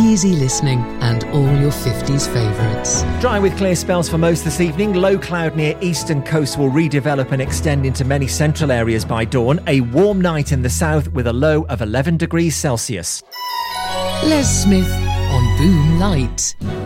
easy listening and all your 50s favourites. Dry with clear spells for most this evening. Low cloud near eastern coast will redevelop and extend into many central areas by dawn. A warm night in the south with a low of 11 degrees Celsius. Les Smith on Boom Light.